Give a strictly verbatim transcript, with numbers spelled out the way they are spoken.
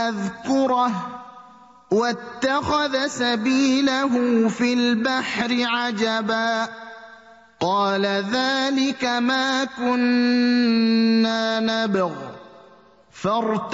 أذكره واتخذ سبيله في البحر عجبا قال ذلك ما كنا نبغ فارتقب